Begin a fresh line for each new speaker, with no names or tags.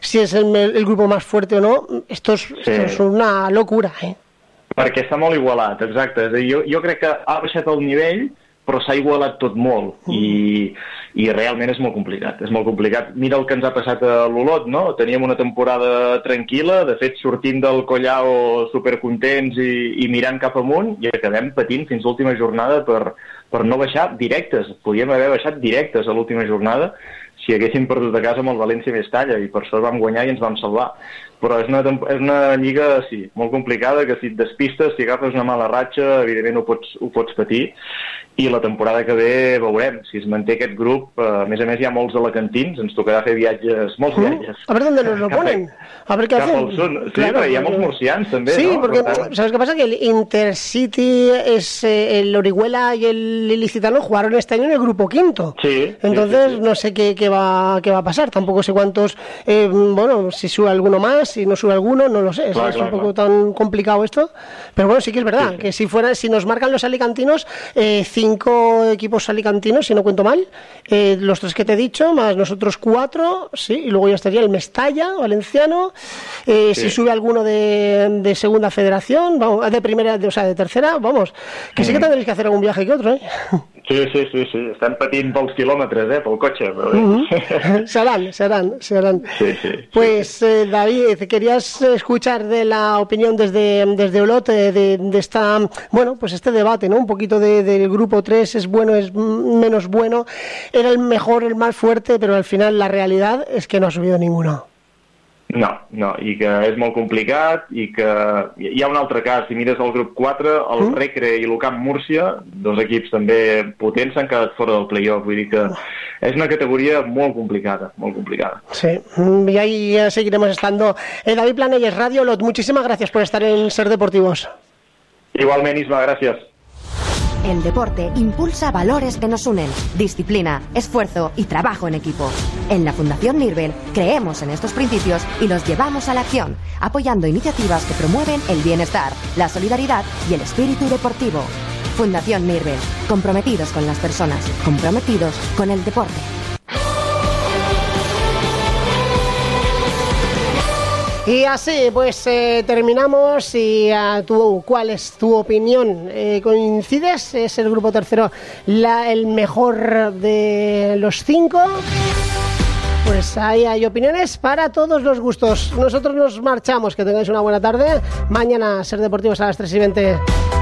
si es el grupo más fuerte o no, esto es una locura,
Perquè està molt igualat, exacte. És a dir, jo crec que ha baixat el nivell, però s'ha igualat tot molt, i realment és molt complicat. És molt complicat. Mira el que ens ha passat a l'Olot, no? Teníem una temporada tranquil·la, de fet sortim del Collao supercontents i mirant cap amunt, i acabem patint fins l'última jornada per no baixar directes. Podíem haver baixat directes a l'última jornada si haguéssim perdut a casa amb el València Mestalla, i per sort vam guanyar i ens vam salvar. Però és una lliga, sí, molt complicada, que si et despistes, si agafes una mala ratxa, evidentment ho pots patir, i la temporada que ve veurem si es manté aquest grup. A més, hi ha molts alacantins, ens tocarà fer molts viatges.
A ver dónde nos lo ponen, a ver qué hacen.
Sí, claro, però hi ha molts murcians també,
sí,
¿no?
Porque ¿sabes qué pasa? Que el Intercity, el Orihuela y el Ilicitano jugaron este año en el grupo quinto.
Sí.
Entonces
sí.
No sé qué va a pasar, tampoco sé cuántos, si sube alguno más, si no sube alguno, no lo sé. Es un poco tan complicado esto, pero bueno, sí que es verdad, que si nos marcan los alicantinos, 5 equipos alicantinos, si no cuento mal, los 3 que te he dicho, más nosotros 4, sí, y luego ya estaría el Mestalla, valenciano, si sube alguno de segunda federación, vamos, de primera, de tercera, vamos, que sí que tendréis que hacer algún viaje que otro,
Sí, estan patint pels quilòmetres, pel cotxe. Però
Serán.
Sí.
Pues David, querías escuchar de la opinión desde Olot de esta, pues este debate, ¿no? Un poquito del grupo 3, es bueno, es menos bueno, era el mejor, el más fuerte, pero al final la realidad es que no ha subido ninguno.
No, i que és molt complicat, i que hi ha un altre cas. Si mires el grup 4, el Recre i l'Ucamp Múrcia, 2 equips també potents, s'han quedat fora del playoff. Vull dir que és una categoria molt complicada, molt complicada.
Sí, y ahí seguiremos estando. David Planelles, Radio Olot, muchísimas gracias por estar en Ser Deportivos.
Igualment, Isma, gràcies.
El deporte impulsa valores que nos unen, disciplina, esfuerzo y trabajo en equipo. En la Fundación Nirbel creemos en estos principios y los llevamos a la acción, apoyando iniciativas que promueven el bienestar, la solidaridad y el espíritu deportivo. Fundación Nirbel, comprometidos con las personas, comprometidos con el deporte.
Y así pues terminamos. Y ¿cuál es tu opinión? ¿Coincides? ¿Es el grupo tercero el mejor de los 5? Pues ahí hay opiniones para todos los gustos. Nosotros nos marchamos, que tengáis una buena tarde. Mañana Ser Deportivos a las 3:20.